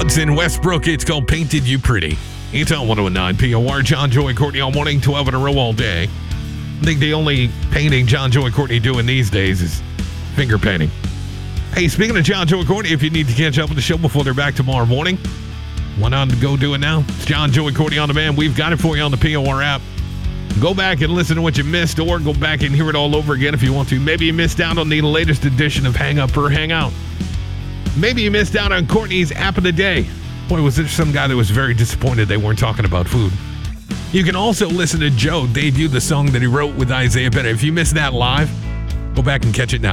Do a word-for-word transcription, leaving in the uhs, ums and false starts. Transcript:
Hudson Westbrook. It's called Painted You Pretty. It's on one oh nine P O R. John, Joy, Courtney all morning, twelve in a row all day. I think the only painting John, Joy, Courtney doing these days is finger painting. Hey, speaking of John, Joy, Courtney, if you need to catch up with the show before they're back tomorrow morning, why not go do it now? It's John, Joy, Courtney on demand. We've got it for you on the P O R app. Go back and listen to what you missed, or go back and hear it all over again if you want to. Maybe you missed out on the latest edition of Hang Up or Hang Out. Maybe you missed out on Courtney's App of the Day. Boy, was there some guy that was very disappointed they weren't talking about food. You can also listen to Joe debut the song that he wrote with Isaiah Bennett. If you missed that live, go back and catch it now.